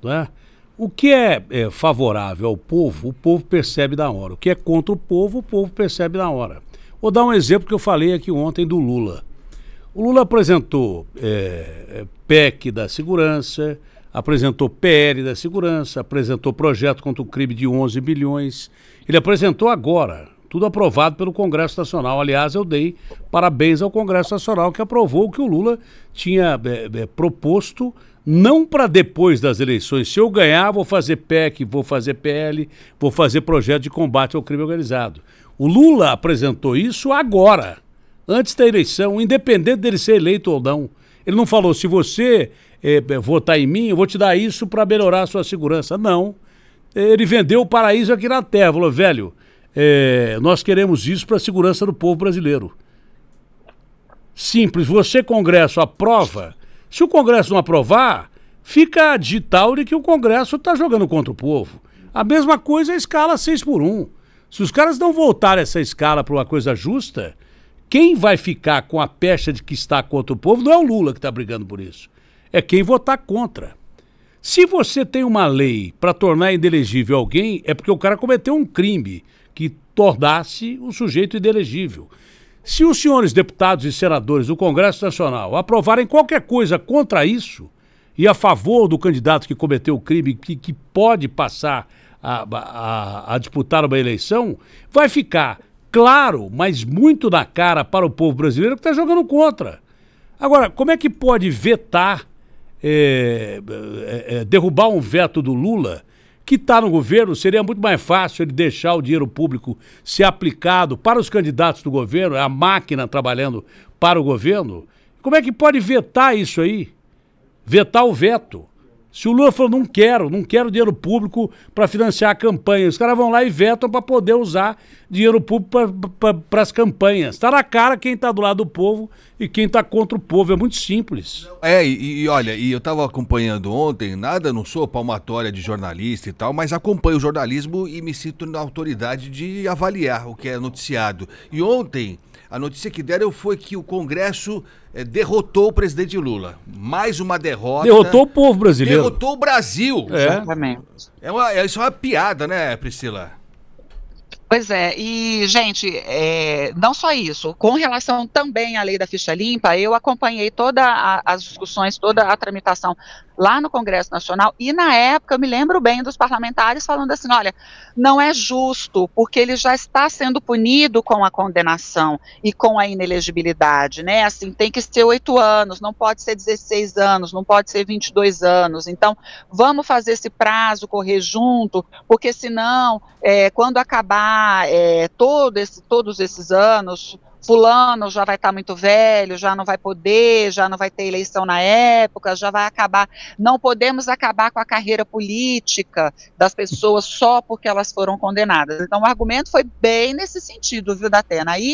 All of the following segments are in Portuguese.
não é? O que é favorável ao povo, o povo percebe na hora. O que é contra o povo percebe na hora. Vou dar um exemplo que eu falei aqui ontem do Lula. O Lula apresentou PEC da segurança, apresentou PL da segurança, apresentou projeto contra o crime de 11 bilhões. Ele apresentou agora, tudo aprovado pelo Congresso Nacional. Aliás, eu dei parabéns ao Congresso Nacional que aprovou o que o Lula tinha proposto, não para depois das eleições. Se eu ganhar, vou fazer PEC, vou fazer PL, vou fazer projeto de combate ao crime organizado. O Lula apresentou isso agora, antes da eleição, independente dele ser eleito ou não. Ele não falou, se você votar em mim, eu vou te dar isso para melhorar a sua segurança. Não. Ele vendeu o paraíso aqui na terra. Falou, velho, nós queremos isso para a segurança do povo brasileiro. Simples. Você, Congresso, aprova. Se o Congresso não aprovar, fica digital de que o Congresso está jogando contra o povo. A mesma coisa é a escala 6x1. Se os caras não voltarem essa escala para uma coisa justa, quem vai ficar com a pecha de que está contra o povo não é o Lula que está brigando por isso. É quem votar contra. Se você tem uma lei para tornar inelegível alguém, é porque o cara cometeu um crime que tornasse o sujeito inelegível. Se os senhores deputados e senadores do Congresso Nacional aprovarem qualquer coisa contra isso e a favor do candidato que cometeu o crime, que pode passar a disputar uma eleição, vai ficar claro, mas muito na cara para o povo brasileiro que está jogando contra. Agora, como é que pode vetar, derrubar um veto do Lula, que está no governo? Seria muito mais fácil ele deixar o dinheiro público ser aplicado para os candidatos do governo, a máquina trabalhando para o governo. Como é que pode vetar isso aí? Vetar o veto. Se o Lula falou, não quero dinheiro público para financiar a campanha, os caras vão lá e vetam para poder usar dinheiro público para as campanhas. Está na cara quem está do lado do povo e quem está contra o povo, é muito simples. Olha, eu estava acompanhando ontem, não sou palmatória de jornalista e tal, mas acompanho o jornalismo e me sinto na autoridade de avaliar o que é noticiado. E ontem, a notícia que deram foi que o Congresso derrotou o presidente Lula. Mais uma derrota. Derrotou o povo brasileiro. Derrotou o Brasil. Exatamente. Isso é uma piada, né, Priscila? Pois é, e, gente, não só isso, com relação também à lei da ficha limpa, eu acompanhei todas as discussões, toda a tramitação lá no Congresso Nacional, e na época eu me lembro bem dos parlamentares falando assim, olha, não é justo, porque ele já está sendo punido com a condenação e com a inelegibilidade, né, assim, tem que ser 8 anos, não pode ser 16 anos, não pode ser 22 anos, então vamos fazer esse prazo correr junto, porque senão, quando acabar todos esses anos, fulano já vai estar muito velho, já não vai poder, já não vai ter eleição na época, já vai acabar, não podemos acabar com a carreira política das pessoas só porque elas foram condenadas. Então o argumento foi bem nesse sentido, viu, Datena? Aí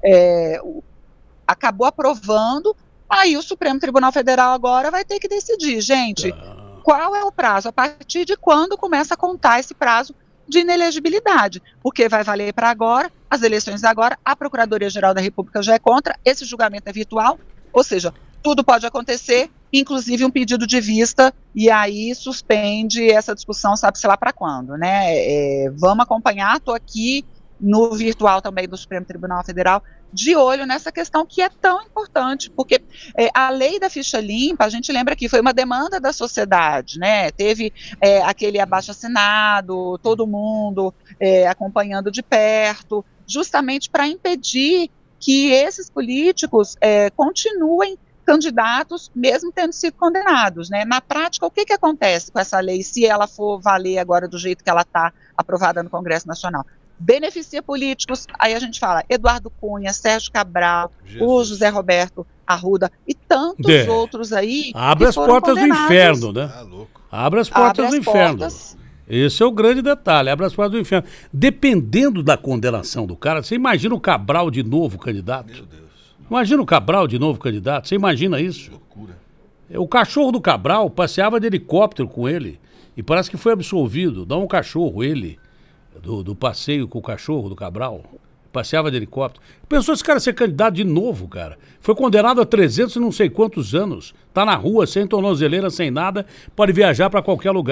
acabou aprovando, aí o Supremo Tribunal Federal agora vai ter que decidir, gente, qual é o prazo, a partir de quando começa a contar esse prazo de inelegibilidade, porque vai valer para agora, as eleições agora, a Procuradoria-Geral da República já é contra, esse julgamento é virtual, ou seja, tudo pode acontecer, inclusive um pedido de vista, e aí suspende essa discussão, sabe-se lá para quando, né? Vamos acompanhar, estou aqui no virtual também do Supremo Tribunal Federal, de olho nessa questão que é tão importante, porque a lei da ficha limpa, a gente lembra que foi uma demanda da sociedade, né, teve aquele abaixo-assinado, todo mundo acompanhando de perto, justamente para impedir que esses políticos continuem candidatos, mesmo tendo sido condenados, né. Na prática, o que acontece com essa lei, se ela for valer agora do jeito que ela está aprovada no Congresso Nacional? Beneficia políticos, aí a gente fala Eduardo Cunha, Sérgio Cabral, o José Roberto Arruda e tantos outros aí. Abre as portas do inferno, né? Abre as portas do inferno. Esse é o grande detalhe, abre as portas do inferno. Dependendo da condenação do cara, você imagina o Cabral de novo candidato? Meu Deus. Imagina o Cabral de novo candidato, você imagina isso? Loucura. O cachorro do Cabral passeava de helicóptero com ele e parece que foi absolvido. Dá um cachorro, ele. Do passeio com o cachorro do Cabral, passeava de helicóptero. Pensou esse cara ser candidato de novo, cara. Foi condenado a 300 e não sei quantos anos. Tá na rua, sem tornozeleira, sem nada, pode viajar para qualquer lugar.